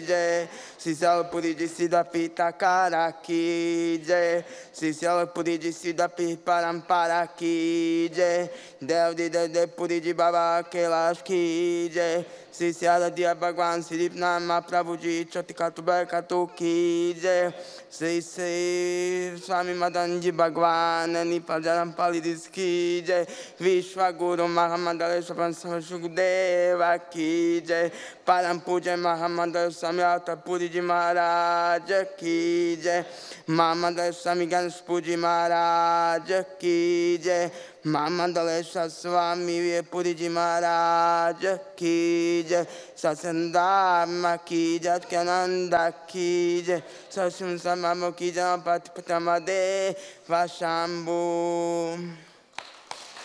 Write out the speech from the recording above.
jai, Sri Salapuri de Siddhapita Kara ki jai, Sri Salapuri de Siddhapi Parampara ki jai, Dev de Puri de Baba Kailash ki jai, Sri Sadadia Bhagwan Sri Nama Prabhuji Chatikatu Barkatu ki jai, Sri Swami Madanji Bhagwan Nipajaram Palidis ki jai, Vishwaguru Mahamadalesha Shugdeva ki jai, Parampuja Mahamadal Swami Alta Puri de Maharaj ki jai, Mahamadal Swami Ganesh Puri Maharaj ki jai, Mahamadalesha Swami Puri de Maharaj ki jai, Satsandama ki jai, Kananda ki jai, Sasum Samamo ki jai, Patipatamade Vashambhu.